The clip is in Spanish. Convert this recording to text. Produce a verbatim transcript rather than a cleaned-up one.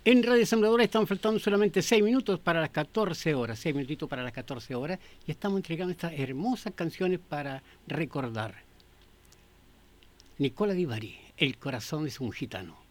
En Radio Sembradora están faltando solamente seis minutos para las catorce horas, seis minutitos para las catorce horas, y estamos entregando estas hermosas canciones para recordar. Nicola Di Bari, El corazón es un gitano.